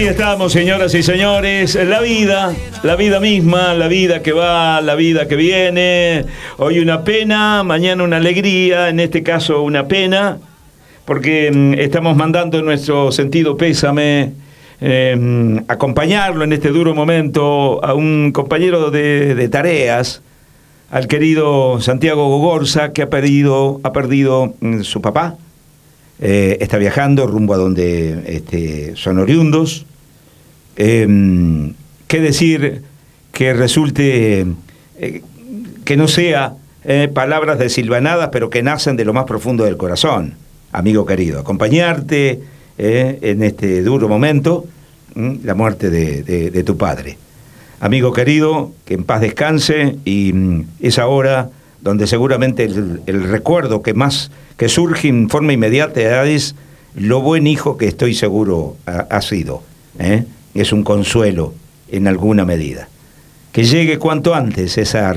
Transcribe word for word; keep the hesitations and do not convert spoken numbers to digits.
Así estamos, señoras y señores. La vida, la vida misma, la vida que va, la vida que viene. Hoy una pena, mañana una alegría, en este caso una pena, porque mm, estamos mandando nuestro sentido pésame, eh, acompañarlo en este duro momento a un compañero de, de tareas, al querido Santiago Gogorza, que ha perdido, ha perdido mm, su papá. Eh, está viajando rumbo a donde este, son oriundos. Eh, ¿Qué decir que resulte, eh, que no sea eh, palabras desilvanadas, pero que nacen de lo más profundo del corazón, amigo querido? Acompañarte eh, en este duro momento, ¿m? la muerte de, de, de tu padre. Amigo querido, que en paz descanse, y mm, es ahora donde seguramente el, el recuerdo que más que surge en forma inmediata es lo buen hijo que estoy seguro ha, ha sido. ¿eh? Es un consuelo en alguna medida. Que llegue cuanto antes esa